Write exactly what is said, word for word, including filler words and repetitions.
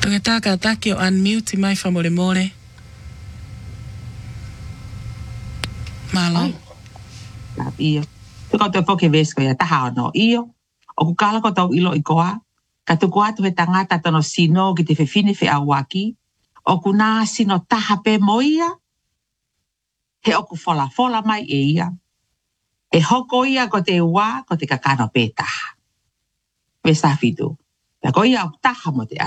Tugetaka taki o unmute mai famole mole. Malo. Iyo. Tuko te poke vesko ya taha no iyo. O kukala ko tau ilo ikoa. Ka tuku atu he tangata tono sino ki te whewhine whi awaki. O kuna sino taha pe moia. He oku fola fola mai e ia. E hoko ia ko te ua ko te kakano pe taha. Vesa fitu. Ya ko ia o taha mo te